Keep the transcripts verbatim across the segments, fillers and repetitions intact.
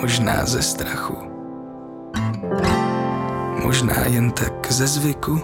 možná ze strachu, možná jen tak ze zvyku.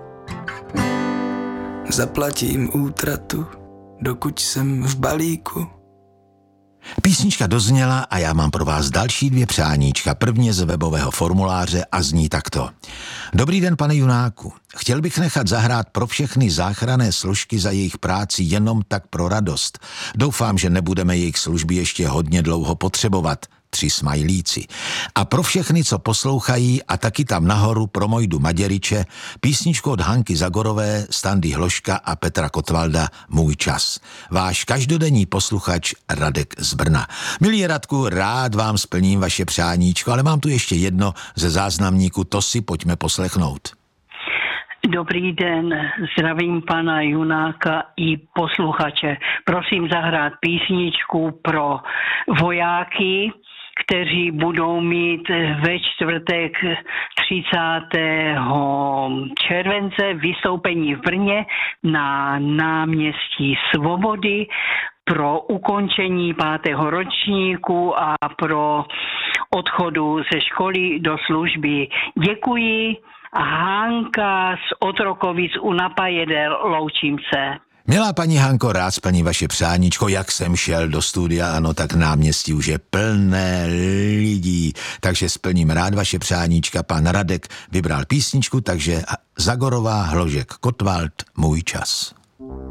Zaplatím útratu, dokud jsem v balíku. Písnička dozněla a já mám pro vás další dvě přáníčka. Prvně z webového formuláře a zní takto. Dobrý den, pane Junáku. Chtěl bych nechat zahrát pro všechny záchranné složky za jejich práci jenom tak pro radost. Doufám, že nebudeme jejich služby ještě hodně dlouho potřebovat. Tři smajlíci. A pro všechny, co poslouchají, a taky tam nahoru pro Mojdu Maděriče, písničku od Hanky Zagorové, Standy Hloška a Petra Kotvalda Můj čas. Váš každodenní posluchač Radek z Brna. Milý Radku, rád vám splním vaše přáníčko, ale mám tu ještě jedno ze záznamníku, to si pojďme poslechnout. Dobrý den, zdravím pana Junáka i posluchače. Prosím zahrát písničku pro vojáky, kteří budou mít ve čtvrtek třicátého července vystoupení v Brně na náměstí Svobody pro ukončení pátého ročníku a pro odchodu ze školy do služby. Děkuji. Hanka z Otrokovic u Napajedel, loučím se. Milá paní Hanko, rád splní vaše přáníčko, jak jsem šel do studia, ano, tak náměstí už je plné lidí, takže splním rád vaše přáníčka. Pan Radek vybral písničku, takže Zagorová, Hložek, Kotwald, Můj čas.